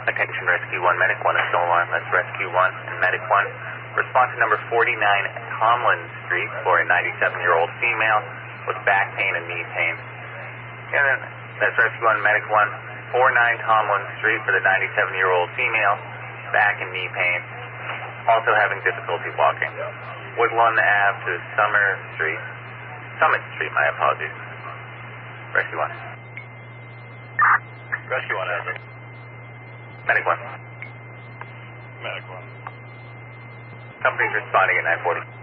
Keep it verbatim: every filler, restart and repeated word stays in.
Attention Rescue one, Medic one is still alarm. That's Rescue one and Medic one. Response to number forty-nine Tomlin Street for a ninety-seven-year-old female with back pain and knee pain. And then that's Rescue one, Medic one. forty-nine Tomlin Street for the ninety-seven-year-old female, back and knee pain. Also having difficulty walking. Woodlawn Ave to Summer Street. Summit Street, my apologies. Rescue one. Rescue one, Edward. Medic one. Medic one. Company's responding at nine forty.